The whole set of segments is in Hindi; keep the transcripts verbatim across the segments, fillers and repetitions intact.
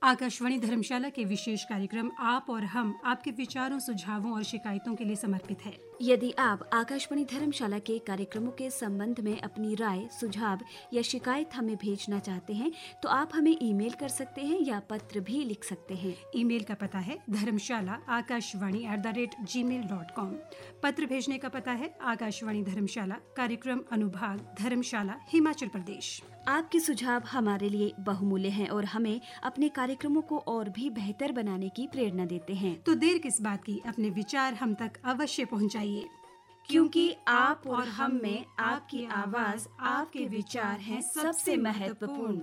आकाशवाणी धर्मशाला के विशेष कार्यक्रम आप और हम आपके विचारों, सुझावों और शिकायतों के लिए समर्पित है। यदि आप आकाशवाणी धर्मशाला के कार्यक्रमों के संबंध में अपनी राय, सुझाव या शिकायत हमें भेजना चाहते हैं तो आप हमें ईमेल कर सकते हैं या पत्र भी लिख सकते हैं। ईमेल का पता है धर्मशाला Akashvani at the rate ji mail dot com. पत्र भेजने का पता है आकाशवाणी धर्मशाला, कार्यक्रम अनुभाग, धर्मशाला, हिमाचल प्रदेश। आपके सुझाव हमारे लिए बहुमूल्य हैं और हमें अपने कार्यक्रमों को और भी बेहतर बनाने की प्रेरणा देते हैं। तो देर किस बात की, अपने विचार हम तक अवश्य पहुंचाइए, क्योंकि आप और हम में आपकी आवाज, आपके विचार हैं सबसे महत्वपूर्ण।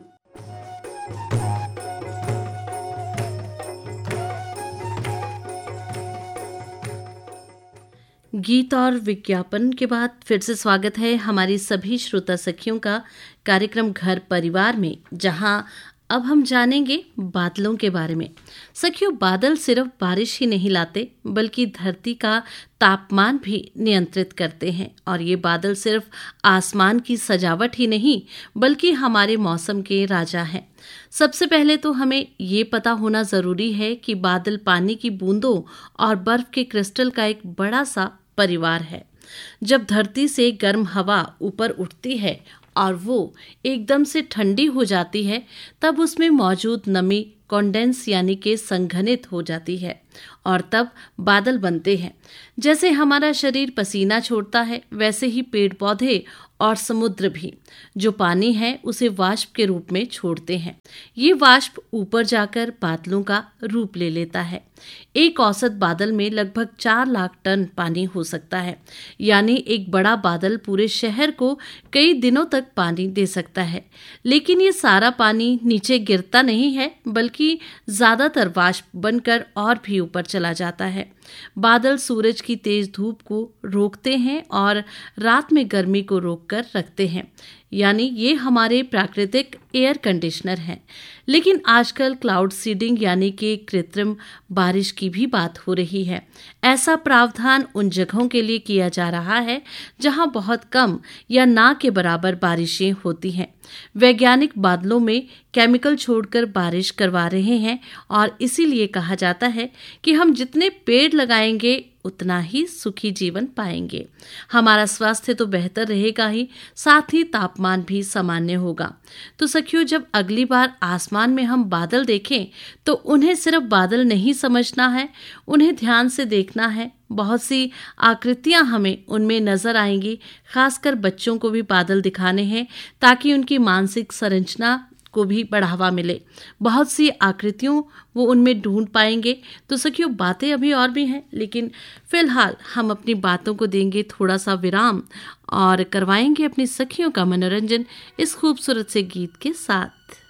गीत और विज्ञापन के बाद फिर से स्वागत है हमारी सभी श्रोता सखियों का कार्यक्रम घर परिवार में, जहां अब हम जानेंगे बादलों के बारे में। सखियों, बादल सिर्फ बारिश ही नहीं लाते बल्कि धरती का तापमान भी नियंत्रित करते हैं। और ये बादल सिर्फ आसमान की सजावट ही नहीं बल्कि हमारे मौसम के राजा हैं। सबसे पहले तो हमें ये पता होना जरूरी है कि बादल पानी की बूंदों और बर्फ के क्रिस्टल का एक बड़ा सा परिवार है। जब धरती से गर्म हवा ऊपर उठती है और वो एकदम से ठंडी हो जाती है, तब उसमें मौजूद नमी कॉन्डेंस यानी कि संघनित हो जाती है और तब बादल बनते हैं। जैसे हमारा शरीर पसीना छोड़ता है, वैसे ही पेड़ पौधे और समुद्र भी जो पानी है उसे वाष्प के रूप में छोड़ते हैं। ये वाष्प ऊपर जाकर बादलों का रूप ले लेता है। एक औसत बादल में लगभग चार लाख टन पानी हो सकता है, यानी एक बड़ा बादल पूरे शहर को कई दिनों तक पानी दे सकता है। लेकिन ये सारा पानी नीचे गिरता नहीं है बल्कि ज्यादातर वाष्प बनकर और भी ऊपर चला जाता है। बादल सूरज की तेज धूप को रोकते हैं और रात में गर्मी को रोककर रखते हैं, यानी ये हमारे प्राकृतिक एयर कंडीशनर हैं। लेकिन आजकल क्लाउड सीडिंग यानी कि कृत्रिम बारिश की भी बात हो रही है। ऐसा प्रावधान उन जगहों के लिए किया जा रहा है जहां बहुत कम या ना के बराबर बारिशें होती हैं। वैज्ञानिक बादलों में केमिकल छोड़कर बारिश करवा रहे हैं और इसीलिए कहा जाता है कि हम जितने पेड़ लगाएंगे उतना ही सुखी जीवन पाएंगे। हमारा स्वास्थ्य तो बेहतर रहेगा ही, साथ ही तापमान भी सामान्य होगा। तो सखियों, जब अगली बार आसमान में हम बादल देखें तो उन्हें सिर्फ बादल नहीं समझना है, उन्हें ध्यान से देखना है। बहुत सी आकृतियां हमें उनमें नजर आएंगी। खासकर बच्चों को भी बादल दिखाने हैं ताकि उनकी मानसिक संरचना को भी बढ़ावा मिले। बहुत सी आकृतियों वो उनमें ढूंढ पाएंगे। तो सखियों, बातें अभी और भी हैं, लेकिन फिलहाल हम अपनी बातों को देंगे थोड़ा सा विराम और करवाएंगे अपनी सखियों का मनोरंजन इस खूबसूरत से गीत के साथ।